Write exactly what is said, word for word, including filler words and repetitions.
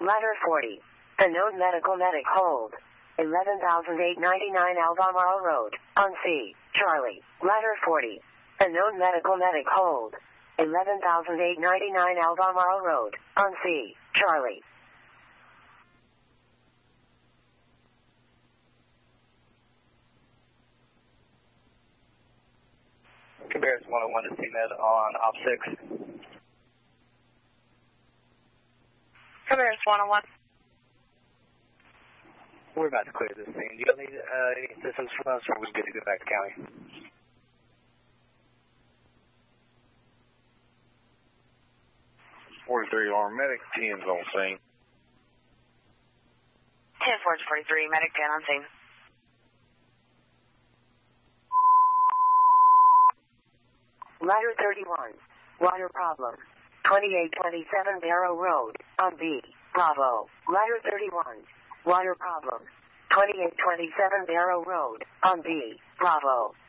Letter forty. Unknown medical medic hold. eleven thousand eight hundred ninety-nine Albemarle Road, on C, Charlie. Letter forty. Unknown medical medic hold. eleven thousand eight hundred ninety-nine Albemarle Road, on C, Charlie. Compares one oh one to C Med on Op six. Compares one oh one. We're about to clear this scene. Do you need uh, any assistance from us, or are we good to go back to county? forty-three armed medic, ten's on scene. ten four forty-three, medic ten on scene. Letter thirty-one. Water problem. twenty-eight twenty-seven Barrow Road, on B, Bravo. Letter thirty-one. Water problem. twenty-eight twenty-seven Barrow Road, on B, Bravo.